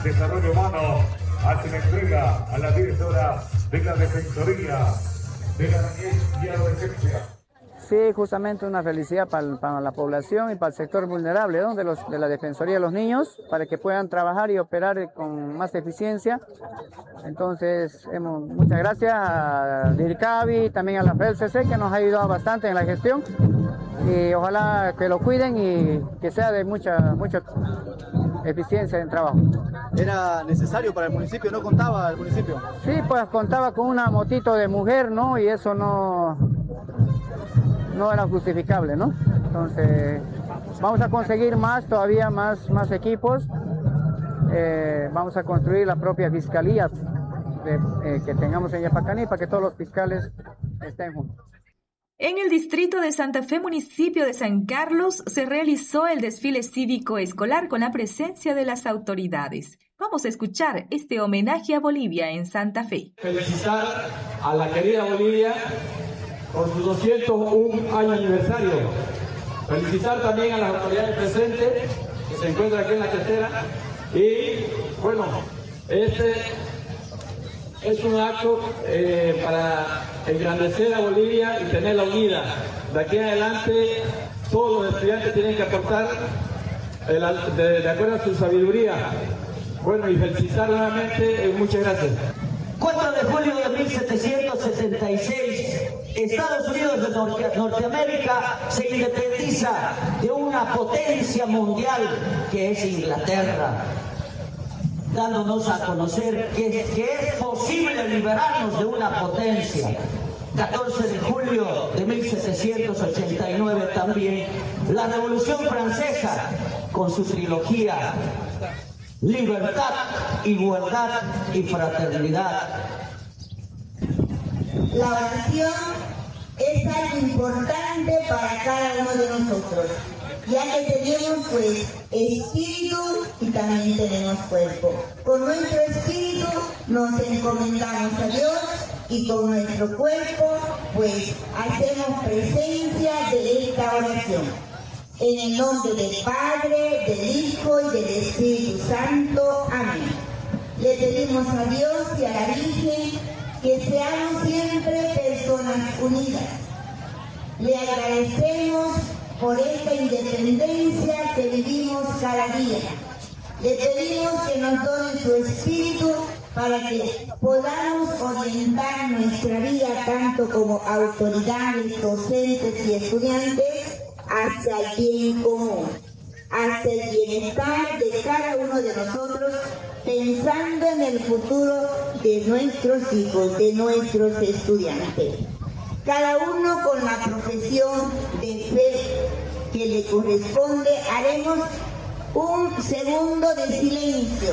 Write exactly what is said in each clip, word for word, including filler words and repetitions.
Desarrollo Humano hace la entrega a la directora de la Defensoría de la Niñez y Adolescencia. Sí, justamente una felicidad para, para la población y para el sector vulnerable, ¿no? de, los, de la Defensoría de los Niños, para que puedan trabajar y operar con más eficiencia. Entonces, hemos, muchas gracias a DIRCAVI, también a la F E L C C, que nos ha ayudado bastante en la gestión. Y ojalá que lo cuiden y que sea de mucha, mucha eficiencia en trabajo. ¿Era necesario para el municipio? ¿No contaba el municipio? Sí, pues contaba con una motito de mujer, ¿no? Y eso no... no era justificable, ¿no? Entonces, vamos a conseguir más, todavía más, más equipos. Eh, vamos a construir la propia fiscalía de, eh, que tengamos en Yapacaní para que todos los fiscales estén juntos. En el distrito de Santa Fe, municipio de San Carlos, se realizó el desfile cívico escolar con la presencia de las autoridades. Vamos a escuchar este homenaje a Bolivia en Santa Fe. Felicitar a la querida Bolivia por su doscientos un año aniversario. Felicitar también a las autoridades presentes que se encuentran aquí en la carretera. Y bueno, este es un acto eh, para engrandecer a Bolivia y tenerla unida. De aquí en adelante todos los estudiantes tienen que aportar el, de, de acuerdo a su sabiduría. Bueno, y felicitar nuevamente, eh, muchas gracias. cuatro de julio de mil setecientos setenta y seis, Estados Unidos de Norte, Norteamérica se independiza de una potencia mundial que es Inglaterra, dándonos a conocer que, que es posible liberarnos de una potencia. catorce de julio de mil setecientos ochenta y nueve también, la Revolución Francesa con su trilogía Libertad, Igualdad y Fraternidad. La oración es algo importante para cada uno de nosotros, ya que tenemos pues espíritu y también tenemos cuerpo. Con nuestro espíritu nos encomendamos a Dios y con nuestro cuerpo pues hacemos presencia de esta oración. En el nombre del Padre, del Hijo y del Espíritu Santo. Amén. Le pedimos a Dios y a la Virgen que seamos siempre personas unidas. Le agradecemos por esta independencia que vivimos cada día. Le pedimos que nos done su espíritu para que podamos orientar nuestra vida tanto como autoridades, docentes y estudiantes hacia el bien común, hacia el bienestar de cada uno de nosotros, pensando en el futuro de nuestros hijos, de nuestros estudiantes. Cada uno con la profesión de fe que le corresponde, haremos un segundo de silencio.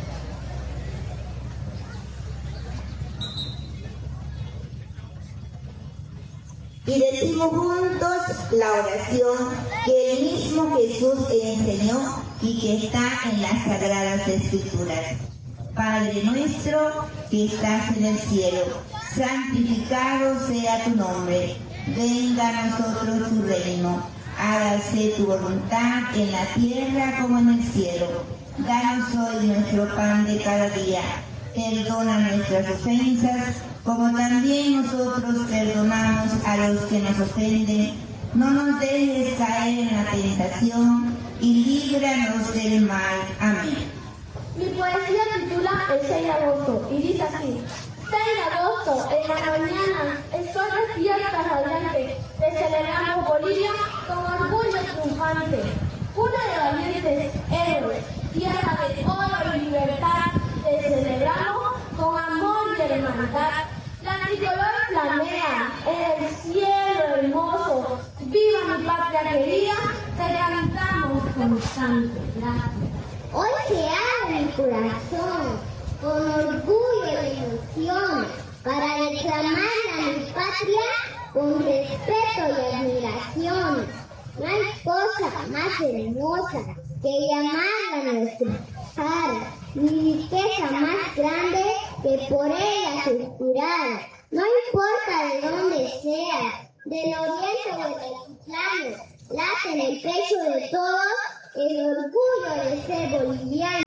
Y decimos juntos la oración que el mismo Jesús enseñó y que está en las Sagradas Escrituras. Padre nuestro que estás en el cielo, santificado sea tu nombre. Venga a nosotros tu reino. Hágase tu voluntad en la tierra como en el cielo. Danos hoy nuestro pan de cada día. Perdona nuestras ofensas, como también nosotros perdonamos a los que nos ofenden. No nos dejes caer en la tentación y líbranos del mal. Amén. Mi poesía titula El seis de agosto y dice así: seis de agosto, en la mañana, el sol despierta radiante, te celebramos Bolivia con orgullo triunfante, cuna de valientes héroes, tierra de oro y libertad, te celebramos con amor y hermandad. La tricolor flamea en el cielo hermoso, viva mi patria querida, te cantamos constante. Gracias. Hoy se abre el corazón con orgullo y emoción para reclamar a mi patria con respeto y admiración. No hay cosa más hermosa que llamarla nuestra cara, ni riqueza más grande que por ella suspirar. No importa de dónde seas, del oriente o del altiplano, late en el pecho de todos el orgullo de ser boliviano.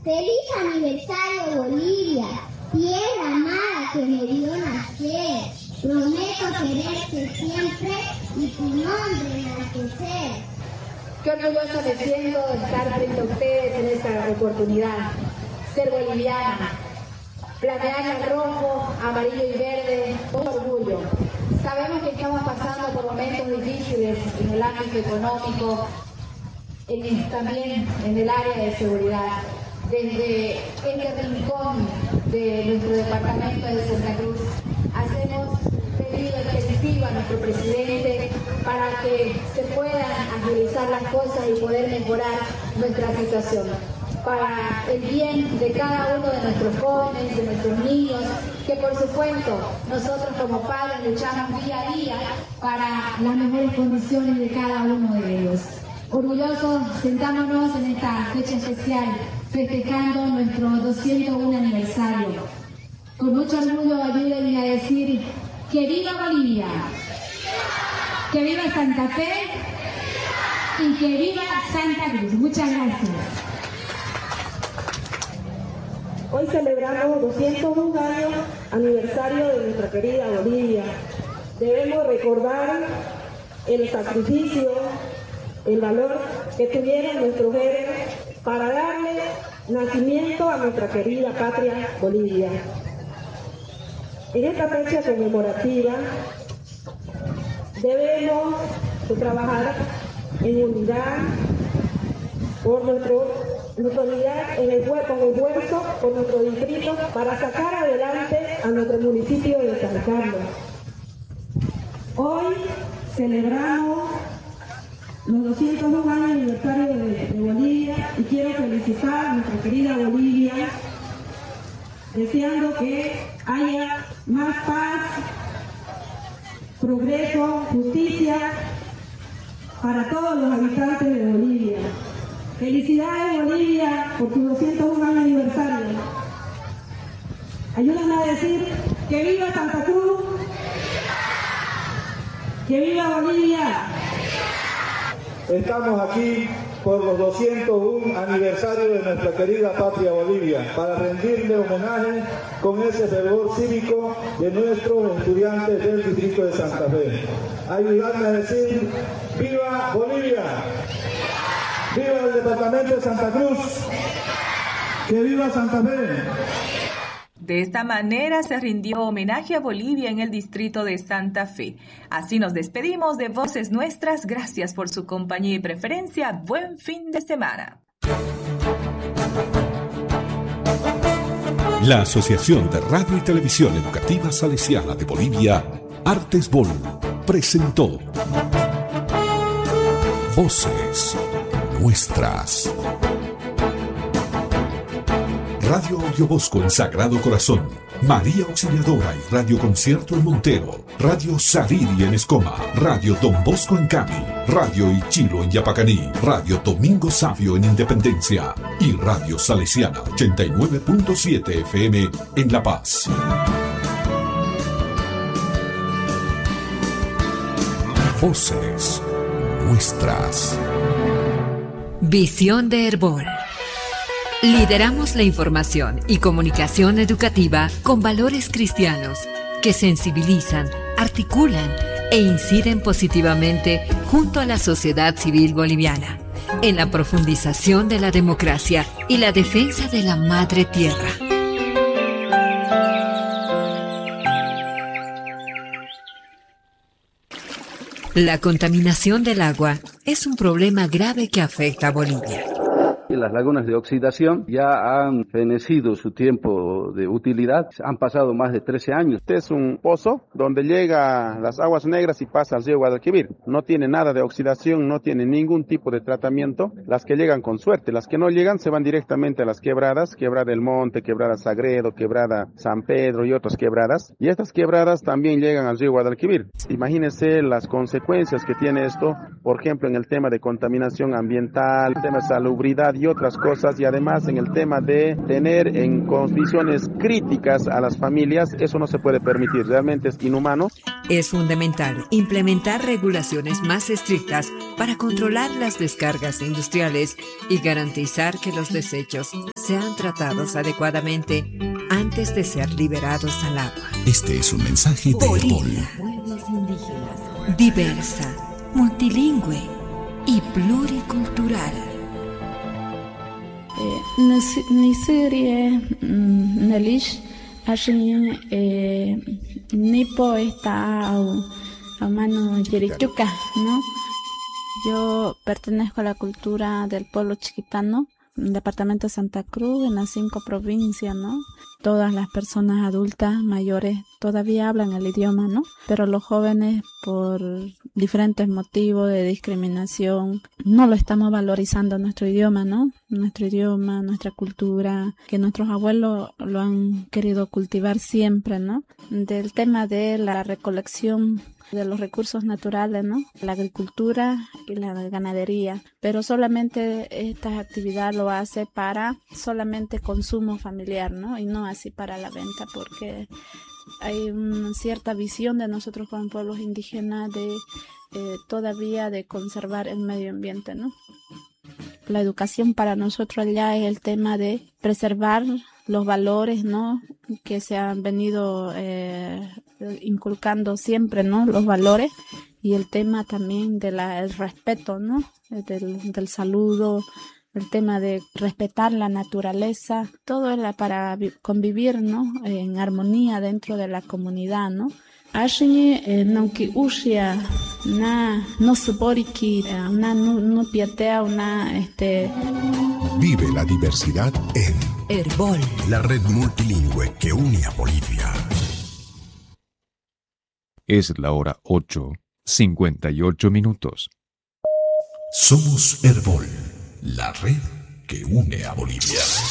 Feliz aniversario Bolivia, tierra amada que me dio nacer. Prometo quererte siempre y tu nombre enaltecer. Qué orgullosa me siento estar frente a ustedes en esta oportunidad. Ser boliviana, flamear rojo, amarillo y verde, un orgullo. Sabemos que estamos pasando por momentos difíciles en el ámbito económico, en, también en el área de seguridad. Desde este rincón de nuestro departamento de Santa Cruz hacemos pedido extensivo a nuestro presidente para que se puedan agilizar las cosas y poder mejorar nuestra situación, para el bien de cada uno de nuestros jóvenes, de nuestros niños, que por supuesto nosotros como padres luchamos día a día para las mejores condiciones de cada uno de ellos. Orgullosos, sentámonos en esta fecha especial, festejando nuestro doscientos uno aniversario. Con mucho orgullo ayúdenme a decir que viva Bolivia, que viva Santa Fe y que viva Santa Cruz. Muchas gracias. Hoy celebramos doscientos uno años aniversario de nuestra querida Bolivia. Debemos recordar el sacrificio, el valor que tuvieron nuestros héroes para darle nacimiento a nuestra querida patria Bolivia. En esta fecha conmemorativa debemos trabajar en unidad por nuestro, nuestra unidad en el, con esfuerzo por nuestro distrito para sacar adelante a nuestro municipio de San Carlos. Hoy celebramos los doscientos uno años aniversario de, de Bolivia y quiero felicitar a nuestra querida Bolivia, deseando que haya más paz, progreso, justicia para todos los habitantes de Bolivia. Felicidades Bolivia por tu doscientos uno años aniversario. Ayúdame a decir que viva Santa Cruz, que viva Bolivia. Estamos aquí por los doscientos uno aniversario de nuestra querida patria Bolivia, para rendirle homenaje con ese fervor cívico de nuestros estudiantes del distrito de Santa Fe. Ayudarme a decir, ¡viva Bolivia! ¡Viva el departamento de Santa Cruz! ¡Que viva Santa Fe! De esta manera se rindió homenaje a Bolivia en el distrito de Santa Fe. Así nos despedimos de Voces Nuestras. Gracias por su compañía y preferencia. Buen fin de semana. La Asociación de Radio y Televisión Educativa Salesiana de Bolivia, Artesbol, presentó Voces Nuestras. Radio Audio Bosco en Sagrado Corazón, María Auxiliadora y Radio Concierto en Montero, Radio Sariri en Escoma, Radio Don Bosco en Cami, Radio Ichilo en Yapacaní, Radio Domingo Savio en Independencia y Radio Salesiana ochenta y nueve punto siete F M en La Paz. Voces Nuestras. Visión de Herbol. Lideramos la información y comunicación educativa con valores cristianos que sensibilizan, articulan e inciden positivamente junto a la sociedad civil boliviana en la profundización de la democracia y la defensa de la madre tierra. La contaminación del agua es un problema grave que afecta a Bolivia. Las lagunas de oxidación ya han fenecido su tiempo de utilidad, han pasado más de trece años. Este es un pozo donde llega las aguas negras y pasa al río Guadalquivir. No tiene nada de oxidación, no tiene ningún tipo de tratamiento. Las que llegan con suerte, las que no llegan se van directamente a las quebradas, Quebrada del Monte, Quebrada Sagredo, Quebrada San Pedro y otras quebradas. Y estas quebradas también llegan al río Guadalquivir. Imagínense las consecuencias que tiene esto, por ejemplo, en el tema de contaminación ambiental, el tema de salubridad y otras cosas, y además en el tema de tener en condiciones críticas a las familias, eso no se puede permitir, realmente es inhumano. Es fundamental implementar regulaciones más estrictas para controlar las descargas industriales y garantizar que los desechos sean tratados adecuadamente antes de ser liberados al agua. Este es un mensaje de Bolivia, pueblos indígenas, diversa, multilingüe y pluricultural. Nisirie Nelish Ashin Nipo está a mano Yerichuca, ¿no? Yo pertenezco a la cultura del pueblo chiquitano, departamento de Santa Cruz, en las cinco provincias, ¿no? Todas las personas adultas, mayores, todavía hablan el idioma, ¿no? Pero los jóvenes, por diferentes motivos de discriminación, no lo estamos valorizando nuestro idioma, ¿no? Nuestro idioma, nuestra cultura, que nuestros abuelos lo han querido cultivar siempre, ¿no? Del tema de la recolección de los recursos naturales, ¿no? La agricultura y la ganadería, pero solamente esta actividad lo hace para solamente consumo familiar, ¿no? Y no así para la venta, porque hay una cierta visión de nosotros como pueblos indígenas de eh, todavía de conservar el medio ambiente, ¿no? La educación para nosotros allá es el tema de preservar los valores, ¿no? Que se han venido eh, inculcando siempre, ¿no? Los valores, y el tema también del respeto, ¿no? Del, del saludo, el tema de respetar la naturaleza, todo es para convivir, ¿no? En armonía dentro de la comunidad, ¿no? Ashiñe nauki ushia na no suporiki una no piatea una este. Vive la diversidad en Herbol, la red multilingüe que une a Bolivia. Es la hora ocho, cincuenta y ocho minutos. Somos Herbol, la red que une a Bolivia.